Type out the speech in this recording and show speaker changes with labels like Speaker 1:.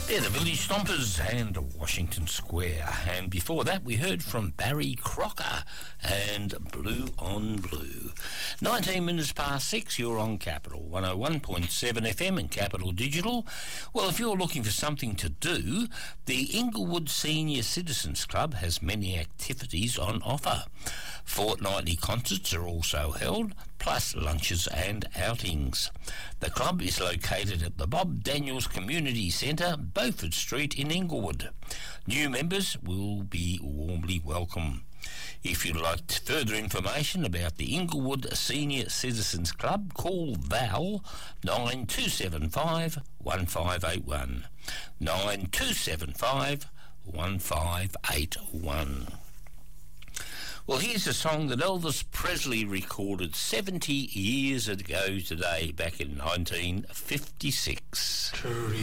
Speaker 1: Yeah, the Village Stompers and Washington Square. And before that, we heard from Barry Crocker and Blue on Blue. 19 minutes past 6, you're on Capital 101.7 FM and Capital Digital. Well, if you're looking for something to do, the Inglewood Senior Citizens Club has many activities on offer. Fortnightly concerts are also held, plus lunches and outings. The club is located at the Bob Daniels Community Centre, Beaufort Street in Inglewood. New members will be warmly welcome. If you'd like further information about the Inglewood Senior Citizens Club, call Val 9275 1581. 9275 1581. Well, here's a song that Elvis Presley recorded 70 years ago today, back in 1956.